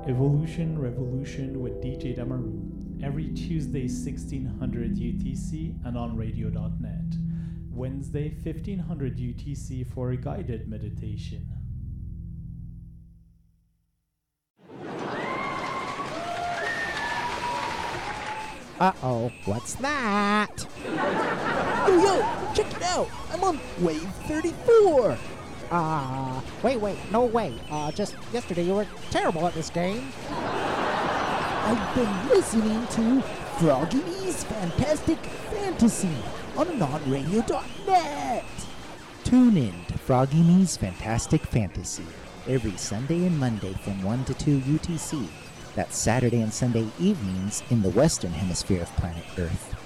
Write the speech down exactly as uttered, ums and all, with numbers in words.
Evolution Revolution with D J Damaru, every Tuesday sixteen hundred U T C and on radio dot net. Wednesday fifteen hundred U T C for a guided meditation. Uh-oh, what's that? Yo, yo, check it out! I'm on wave thirty-four! Uh, wait, wait, no way. Uh, just yesterday you were terrible at this game. I've been listening to Froggy Me's Fantastic Fantasy on non radio dot net. Tune in to Froggy Me's Fantastic Fantasy every Sunday and Monday from one to two U T C. That's Saturday and Sunday evenings in the Western Hemisphere of planet Earth.